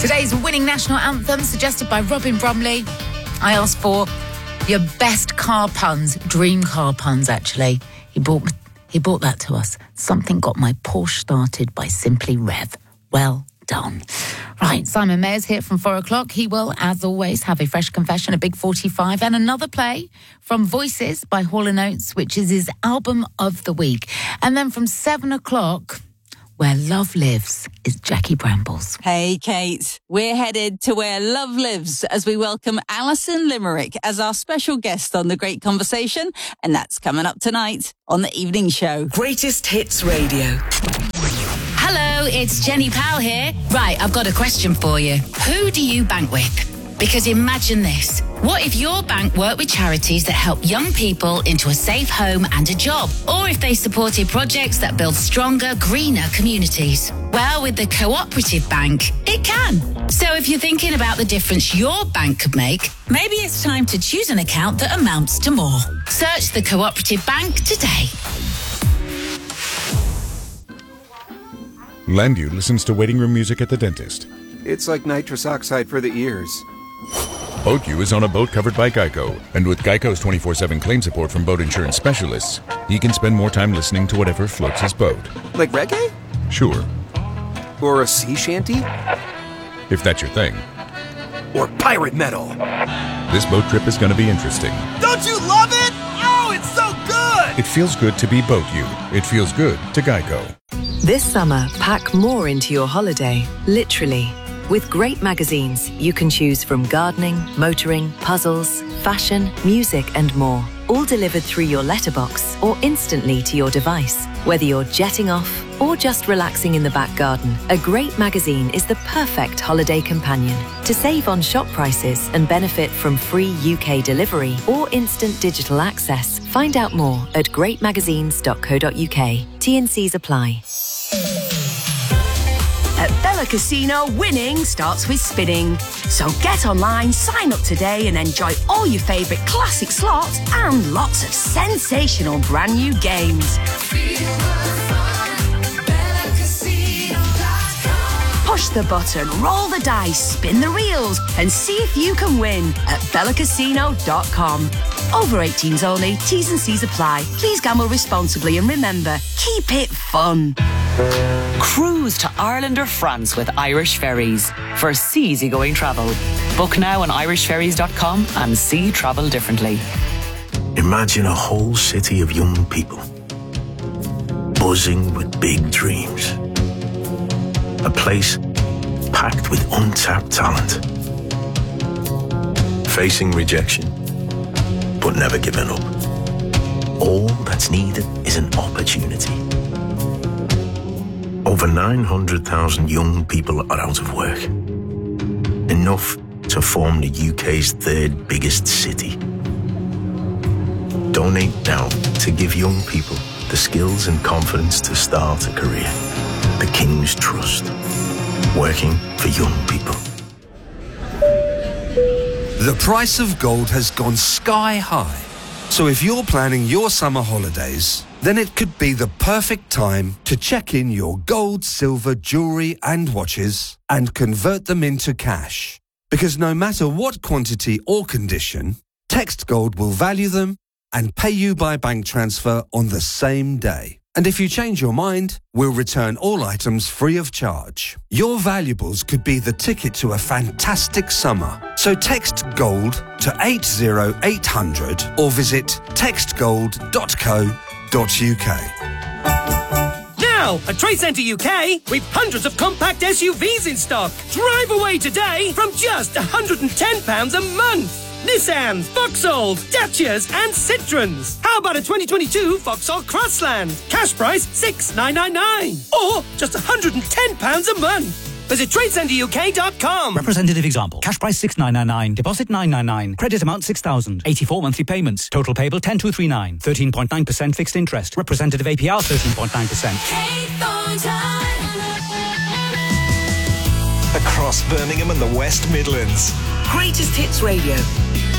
Today's winning national anthem, suggested by Robin Bromley. I asked for your best car puns, dream car puns, actually. He brought that to us. Something got my Porsche started by Simply Rev. Well done. Right, Simon Mayer's here from 4 o'clock. He will, as always, have a fresh confession, a big 45, and another play from Voices by Hall & Oates, which is his album of the week. And then from 7 o'clock... Where Love Lives is Jackie Brambles. Hey, Kate. We're headed to Where Love Lives as we welcome Alison Limerick as our special guest on The Great Conversation. And that's coming up tonight on The Evening Show. Greatest Hits Radio. Hello, it's Jenny Powell here. Right, I've got a question for you. Who do you bank with? Because imagine this. What if your bank worked with charities that help young people into a safe home and a job? Or if they supported projects that build stronger, greener communities? Well, with the Cooperative Bank, it can. So if you're thinking about the difference your bank could make, maybe it's time to choose an account that amounts to more. Search the Cooperative Bank today. Landu listens to waiting room music at the dentist. It's like nitrous oxide for the ears. BoatU is on a boat covered by Geico, and with Geico's 24/7 claim support from boat insurance specialists, he can spend more time listening to whatever floats his boat. Like reggae? Sure. Or a sea shanty? If that's your thing. Or pirate metal? This boat trip is going to be interesting. Don't you love it? Oh, it's so good! It feels good to be BoatU. It feels good to Geico. This summer, pack more into your holiday, literally. With great magazines, you can choose from gardening, motoring, puzzles, fashion, music and more. All delivered through your letterbox or instantly to your device. Whether you're jetting off or just relaxing in the back garden, a great magazine is the perfect holiday companion. To save on shop prices and benefit from free UK delivery or instant digital access, find out more at greatmagazines.co.uk. T&Cs apply. At Bella Casino, winning starts with spinning. So get online, sign up today and enjoy all your favourite classic slots and lots of sensational brand new games. Push the button, roll the dice, spin the reels and see if you can win at bellacasino.com. Over 18s only, T's and C's apply. Please gamble responsibly and remember, keep it fun. Cruise to Ireland or France with Irish Ferries for easygoing travel. Book now on irishferries.com and see travel differently. Imagine a whole city of young people, buzzing with big dreams. A place packed with untapped talent. Facing rejection, but never giving up. All that's needed is an opportunity. Over 900,000 young people are out of work. Enough to form the UK's third biggest city. Donate now to give young people the skills and confidence to start a career. The King's Trust. Working for young people. The price of gold has gone sky high. So if you're planning your summer holidays, then it could be the perfect time to check in your gold, silver, jewellery and watches and convert them into cash. Because no matter what quantity or condition, Text Gold will value them and pay you by bank transfer on the same day. And if you change your mind, we'll return all items free of charge. Your valuables could be the ticket to a fantastic summer. So text GOLD to 80800 or visit textgold.co.uk. Now, at Trade Centre UK, we've hundreds of compact SUVs in stock. Drive away today from just £110 a month. Nissans, Vauxhalls, Dacias and Citroens. How about a 2022 Vauxhall Crossland? Cash price $6,999. Or just £110 a month. Visit TradeCenterUK.com. Representative example. Cash price $6,999. Deposit $999. Credit amount $6,000. 84 monthly payments. Total payable $10,239. 13.9% fixed interest. Representative APR 13.9%. Across Birmingham and the West Midlands. Greatest Hits Radio.